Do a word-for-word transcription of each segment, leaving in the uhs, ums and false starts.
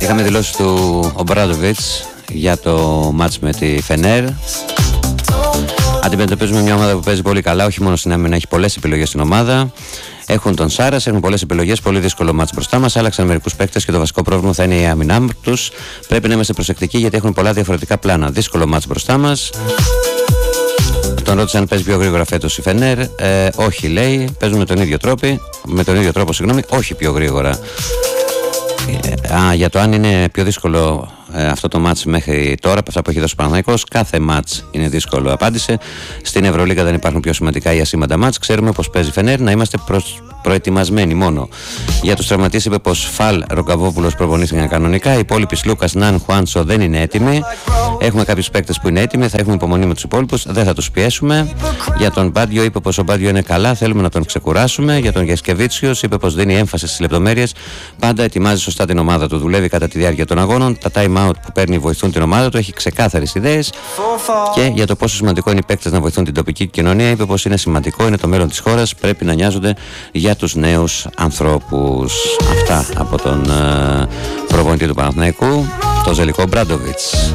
Είχαμε δηλώσει του Ομπράντοβιτς για το μάτς με τη Φενέρ. Αντιμετωπίζουμε μια ομάδα που παίζει πολύ καλά, όχι μόνο στην άμυνα, έχει πολλές επιλογές στην ομάδα. Έχουν τον Σάρας, έχουν πολλές επιλογές, πολύ δύσκολο μάτς μπροστά μας. Άλλαξαν μερικούς παίκτες και το βασικό πρόβλημα θα είναι η άμυνά τους. Πρέπει να είμαστε προσεκτικοί γιατί έχουν πολλά διαφορετικά πλάνα. Δύσκολο μάτς μπροστά μας. Τον ρώτησαν αν παίζει πιο γρήγορα φέτος η Φενέρ. Ε, όχι, λέει. Παίζουν με τον ίδιο τρόπο. Με τον ίδιο τρόπο, συγγνώμη, όχι πιο γρήγορα. Ε, α, για το αν είναι πιο δύσκολο ε, αυτό το μάτς μέχρι τώρα, από αυτά που έχει δώσει ο Παναθηναϊκός, κάθε μάτς είναι δύσκολο, απάντησε. Στην Ευρωλίγα δεν υπάρχουν πιο σημαντικά ή ασήμαντα μάτς. Ξέρουμε πως παίζει η Φενέρ, να είμαστε προς... προετοιμασμένοι μόνο. Για τους τραυματίες είπε πως Φαλ, Ρογκαβόπουλος προπονήθηκαν κανονικά. Οι υπόλοιποι Λούκας, Ναν, Χουάντσο δεν είναι έτοιμοι. Έχουμε κάποιους παίκτες που είναι έτοιμοι, θα έχουμε υπομονή με τους υπόλοιπους, δεν θα τους πιέσουμε. Για τον Μπάντιο είπε πως ο Μπάντιο είναι καλά, θέλουμε να τον ξεκουράσουμε. Για τον Γεσκεβίτσιος είπε πως δίνει έμφαση στις λεπτομέρειες. Πάντα ετοιμάζει σωστά την ομάδα του, δουλεύει κατά τη διάρκεια των αγώνων. Τα time out που παίρνει βοηθούν την ομάδα του, έχει ξεκάθαρες ιδέες. Και για το πόσο σημαντικό είναι οι παίκτες να βοηθούν την τοπική κοινωνία, είπε πως είναι σημαντικό, είναι το μέλλον της χώρας, πρέπει να νοιάζονται για τους νέους ανθρώπους. Αυτά από τον uh, προπονητή του Παναθηναϊκού, τον Ζελικό Μπράντοβιτς.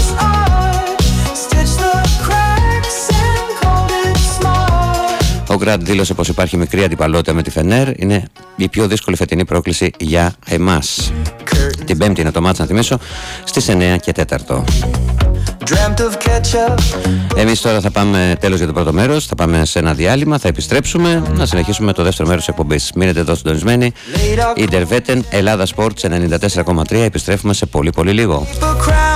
Ο Γκραντ δήλωσε πως υπάρχει μικρή αντιπαλότητα με τη Φενέρ. Είναι η πιο δύσκολη φετινή πρόκληση για εμάς. Την Πέμπτη είναι το μάτς, να θυμίσω, στις εννιά και τέσσερα. Εμείς τώρα θα πάμε τέλος για το πρώτο μέρος. Θα πάμε σε ένα διάλειμμα, θα επιστρέψουμε να συνεχίσουμε το δεύτερο μέρος της εκπομπής. Μείνετε εδώ συντονισμένοι. Ιντερβέτεν, Ελλάδα Sports ενενήντα τέσσερα κόμμα τρία. Επιστρέφουμε σε πολύ πολύ λίγο.